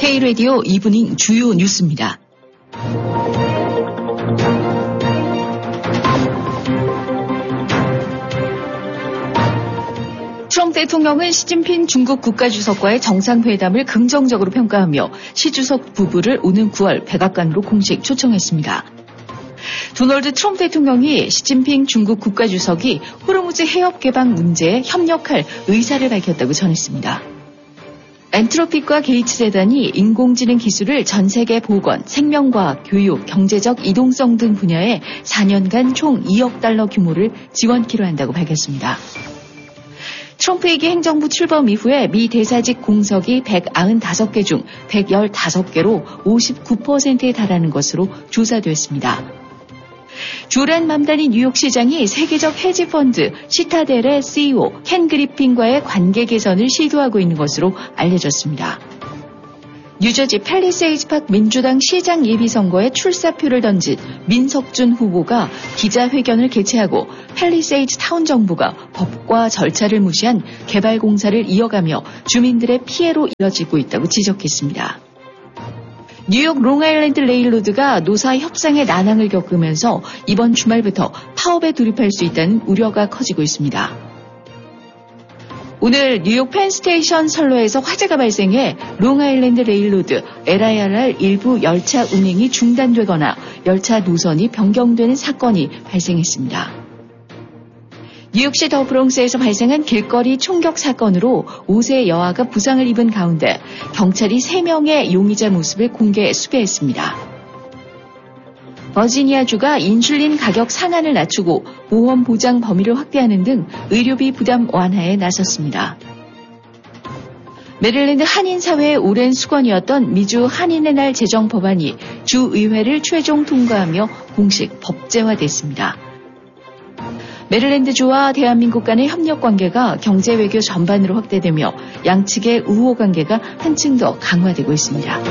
K-라디오 이브닝 주요 뉴스입니다. 트럼프 대통령은 시진핑 중국 국가주석과의 정상회담을 긍정적으로 평가하며 시 주석 부부를 오는 9월 백악관으로 공식 초청했습니다. 도널드 트럼프 대통령이 시진핑 중국 국가주석이 호르무즈 해협 개방 문제에 협력할 의사를 밝혔다고 전했습니다. 엔트로픽과 게이츠 재단이 인공지능 기술을 전 세계 보건, 생명과학, 교육, 경제적 이동성 등 분야에 4년간 총 2억 달러 규모를 지원키로 한다고 밝혔습니다. 트럼프 얘기 행정부 출범 이후에 미 대사직 공석이 195개 중 115개로 59%에 달하는 것으로 조사됐습니다. 조란 맘다니 뉴욕시장이 세계적 헤지펀드 시타델의 CEO 켄 그리핀과의 관계 개선을 시도하고 있는 것으로 알려졌습니다. 뉴저지 팰리세이드팍 민주당 시장 예비선거에 출사표를 던진 민석준 후보가 기자회견을 개최하고 팰리세이드 타운 정부가 법과 절차를 무시한 개발 공사를 이어가며 주민들의 피해로 이어지고 있다고 지적했습니다. 뉴욕 롱아일랜드 레일로드가 노사 협상의 난항을 겪으면서 이번 주말부터 파업에 돌입할 수 있다는 우려가 커지고 있습니다. 오늘 뉴욕 펜스테이션 선로에서 화재가 발생해 롱아일랜드 레일로드 LIRR 일부 열차 운행이 중단되거나 열차 노선이 변경되는 사건이 발생했습니다. 뉴욕시 더 브롱스에서 발생한 길거리 총격 사건으로 5세 여아가 부상을 입은 가운데 경찰이 3명의 용의자 모습을 공개 수배했습니다. 버지니아주가 인슐린 가격 상한을 낮추고 보험 보장 범위를 확대하는 등 의료비 부담 완화에 나섰습니다. 메릴랜드 한인사회의 오랜 수건이었던 미주 한인의 날 제정 법안이 주의회를 최종 통과하며 공식 법제화됐습니다. 메릴랜드주와 대한민국 간의 협력 관계가 경제 외교 전반으로 확대되며 양측의 우호 관계가 한층 더 강화되고 있습니다.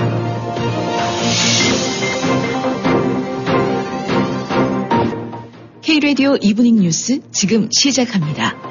K-라디오 이브닝 뉴스 지금 시작합니다.